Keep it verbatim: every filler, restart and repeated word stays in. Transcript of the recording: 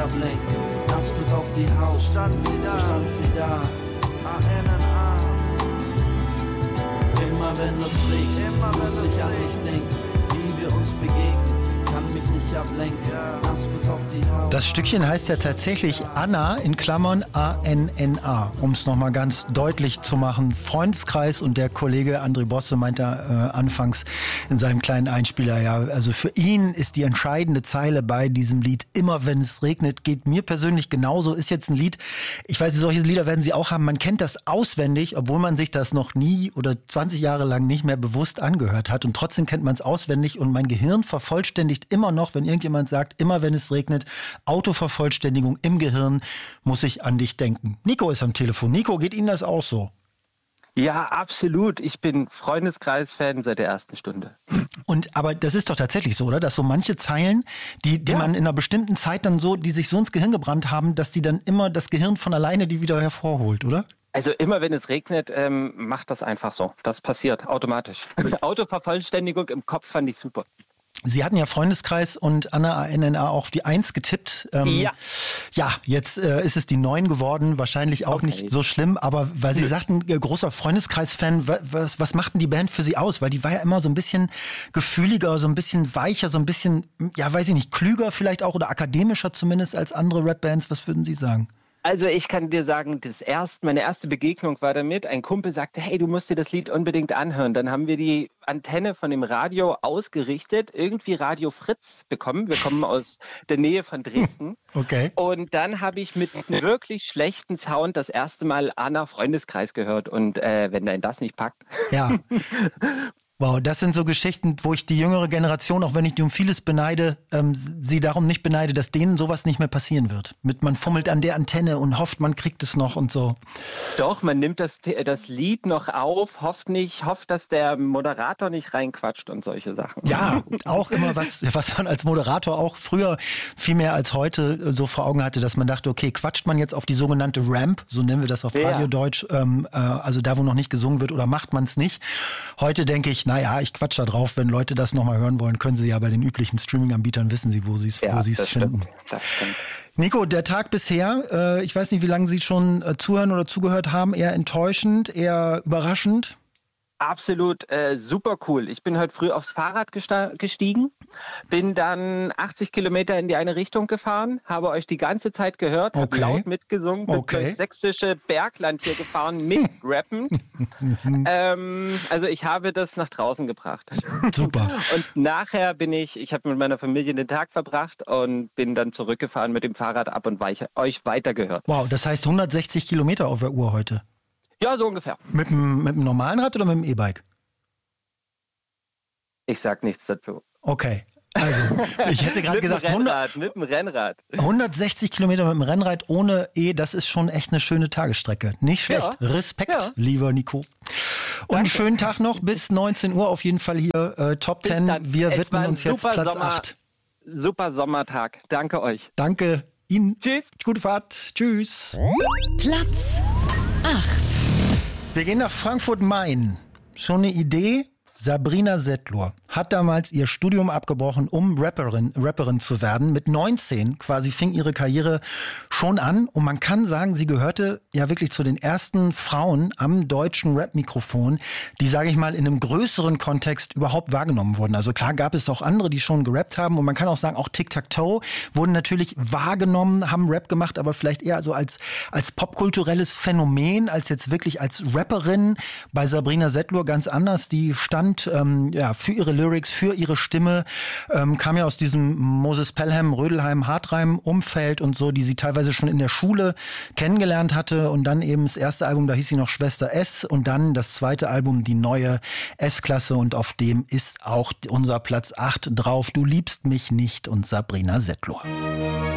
ablenken. Nass bis auf die Haut, so stand sie da, so stand sie da. A N N A. Immer wenn es regnet, immer muss ich an dich denken, wie wir uns begegnen. Kann mich nicht ablenken, nass bis auf die Haut. Das Stückchen heißt ja tatsächlich Anna, in Klammern A N N A, um es nochmal ganz deutlich zu machen. Freundeskreis, und der Kollege André Bosse meinte äh, anfangs in seinem kleinen Einspieler, ja, also für ihn ist die entscheidende Zeile bei diesem Lied immer, wenn es regnet, geht mir persönlich genauso. Ist jetzt ein Lied, ich weiß, solche Lieder werden Sie auch haben, man kennt das auswendig, obwohl man sich das noch nie oder zwanzig Jahre lang nicht mehr bewusst angehört hat, und trotzdem kennt man es auswendig, und mein Gehirn vervollständigt immer noch, wenn irgendjemand sagt, immer wenn es regnet, Autovervollständigung im Gehirn, muss ich an dich denken. Nico ist am Telefon. Nico, geht Ihnen das auch so? Ja, absolut. Ich bin Freundeskreis-Fan seit der ersten Stunde. Und aber das ist doch tatsächlich so, oder? Dass so manche Zeilen, die, die ja. man in einer bestimmten Zeit dann so, die sich so ins Gehirn gebrannt haben, dass die dann immer das Gehirn von alleine die wieder hervorholt, oder? Also immer wenn es regnet, ähm, macht das einfach so. Das passiert automatisch. Autovervollständigung im Kopf fand ich super. Sie hatten ja Freundeskreis und Anna A N N A auch die eins getippt. Ähm, ja. Ja, jetzt äh, ist es die neun geworden. Wahrscheinlich auch okay. nicht so schlimm. Aber weil Sie sagten, äh, großer Freundeskreis-Fan, was, was macht denn die Band für Sie aus? Weil die war ja immer so ein bisschen gefühliger, so ein bisschen weicher, so ein bisschen, ja, weiß ich nicht, klüger vielleicht auch oder akademischer zumindest als andere Rap-Bands. Was würden Sie sagen? Also ich kann dir sagen, das erste, meine erste Begegnung war damit, ein Kumpel sagte, hey, du musst dir das Lied unbedingt anhören. Dann haben wir die Antenne von dem Radio ausgerichtet, irgendwie Radio Fritz bekommen. Wir kommen aus der Nähe von Dresden. Okay. Und dann habe ich mit einem wirklich schlechten Sound das erste Mal Anna Freundeskreis gehört. Und äh, wenn dein das nicht packt. Ja. Wow, das sind so Geschichten, wo ich die jüngere Generation, auch wenn ich die um vieles beneide, ähm, sie darum nicht beneide, dass denen sowas nicht mehr passieren wird. Mit man fummelt an der Antenne und hofft, man kriegt es noch und so. Doch, man nimmt das, das Lied noch auf, hofft nicht, hofft, dass der Moderator nicht reinquatscht und solche Sachen. Ja, auch immer was, was man als Moderator auch früher viel mehr als heute so vor Augen hatte, dass man dachte, okay, quatscht man jetzt auf die sogenannte Ramp, so nennen wir das auf ja. Radiodeutsch, ähm, äh, also da, wo noch nicht gesungen wird, oder macht man es nicht? Heute denke ich, naja, ich quatsch da drauf. Wenn Leute das nochmal hören wollen, können sie ja bei den üblichen Streaming-Anbietern, wissen sie, wo sie es ja, wo sie es finden. Das stimmt. Nico, der Tag bisher, äh, ich weiß nicht, wie lange Sie schon äh, zuhören oder zugehört haben, eher enttäuschend, eher überraschend? Absolut äh, super cool. Ich bin heute früh aufs Fahrrad gesta- gestiegen, bin dann achtzig Kilometer in die eine Richtung gefahren, habe euch die ganze Zeit gehört, okay. habe laut mitgesungen, bin okay. durchs sächsische Bergland hier gefahren, mit rappend. ähm, also ich habe das nach draußen gebracht. Super. Und nachher bin ich, ich habe mit meiner Familie den Tag verbracht und bin dann zurückgefahren mit dem Fahrrad ab und weich, euch weitergehört. Wow, das heißt hundertsechzig Kilometer auf der Uhr heute? Ja, so ungefähr. Mit dem, mit dem normalen Rad oder mit dem E-Bike? Ich sag nichts dazu. Okay. Also, ich hätte gerade gesagt, mit dem Rennrad, mit dem Rennrad. hundertsechzig Kilometer mit dem Rennrad ohne E, das ist schon echt eine schöne Tagesstrecke. Nicht schlecht. Ja. Respekt, ja. lieber Nico. Und einen schönen Tag noch bis neunzehn Uhr auf jeden Fall hier. Äh, Top zehn. Wir es widmen uns jetzt Platz Sommer, acht. Super Sommertag. Danke euch. Danke Ihnen. Tschüss. Gute Fahrt. Tschüss. Platz acht. Wir gehen nach Frankfurt-Main. Schon eine Idee? Sabrina Setlur hat damals ihr Studium abgebrochen, um Rapperin, Rapperin zu werden. Mit neunzehn quasi fing ihre Karriere schon an. Und man kann sagen, sie gehörte ja wirklich zu den ersten Frauen am deutschen Rap-Mikrofon, die, sage ich mal, in einem größeren Kontext überhaupt wahrgenommen wurden. Also klar gab es auch andere, die schon gerappt haben. Und man kann auch sagen, auch Tic-Tac-Toe wurden natürlich wahrgenommen, haben Rap gemacht, aber vielleicht eher so als, als popkulturelles Phänomen, als jetzt wirklich als Rapperin. Bei Sabrina Setlur ganz anders. Die stand Ähm, ja, für ihre Lyrics, für ihre Stimme, ähm, kam ja aus diesem Moses Pelham, Rödelheim, Hartreim-Umfeld und so, die sie teilweise schon in der Schule kennengelernt hatte, und dann eben das erste Album, da hieß sie noch Schwester S, und dann das zweite Album, die neue S-Klasse, und auf dem ist auch unser Platz acht drauf. Du liebst mich nicht und Sabrina Setlur.